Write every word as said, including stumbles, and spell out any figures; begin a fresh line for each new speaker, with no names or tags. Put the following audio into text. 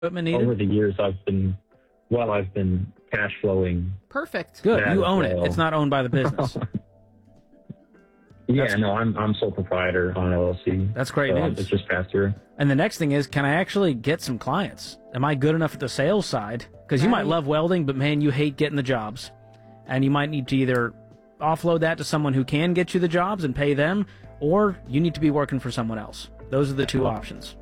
equipment needed?
Over the years, I've been, well, I've been cash flowing.
Perfect.
Good.
that
You
as
own it.
well.
It's not owned by the business.
Yeah,
That's-
no, I'm I'm sole proprietor on L L C.
That's great
so
news.
It's just passed through.
And the next thing is, can I actually get some clients? Am I good enough at the sales side? Because you might
Right.
love welding, but man, you hate getting the jobs. And you might need to either offload that to someone who can get you the jobs and pay them, or you need to be working for someone else. Those are the two options.